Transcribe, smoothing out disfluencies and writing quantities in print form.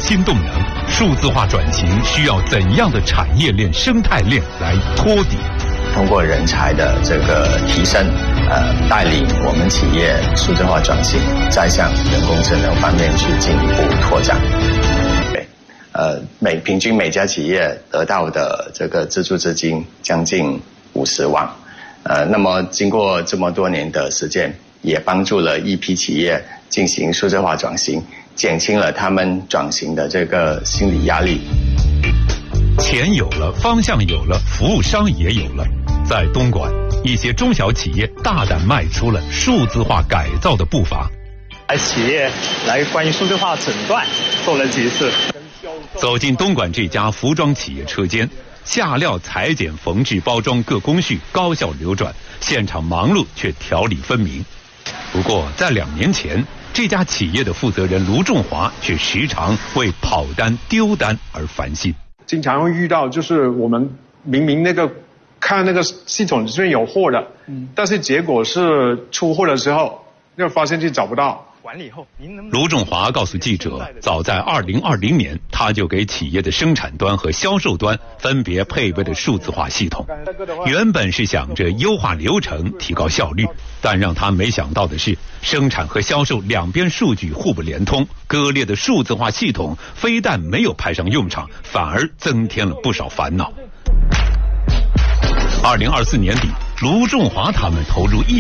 新动能，数字化转型需要怎样的产业链、生态链来托底？ 通过人才的这个提升，带领我们企业数字化转型，再向人工智能方面去进一步拓展。平均每家企业得到的这个自助资金将近50万，那么经过这么多年的实践，也帮助了一批企业进行数字化转型，减轻了他们转型的这个心理压力。 钱有了，方向有了，服务商也有了。在东莞，一些中小企业大胆迈出了数字化改造的步伐。 企业来关于数字化诊断做了几次。 走进东莞这家服装企业车间，下料、裁剪、缝制、包装各工序高效流转，现场忙碌却条理分明。不过在2年前，这家企业的负责人卢仲华却时常为跑单、丢单而烦心。 经常会遇到，就是我们明明看那个系统这边有货的，但是结果是出货的时候，那个发现就找不到。 卢仲华告诉记者，早在2020年，他就给企业的生产端和销售端分别配备了数字化系统。原本是想着优化流程、提高效率，但让他没想到的是，生产和销售两边数据互不连通，割裂的数字化系统非但没有派上用场，反而增添了不少烦恼。2024年底，卢仲华他们投入